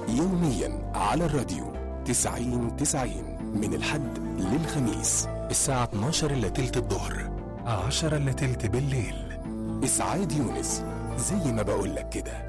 يوميا على الراديو 90 من الحد للخميس الساعة 12 إلا تلت الظهر 10 إلا تلت بالليل. إسعاد يونس، زي ما بقولك كده.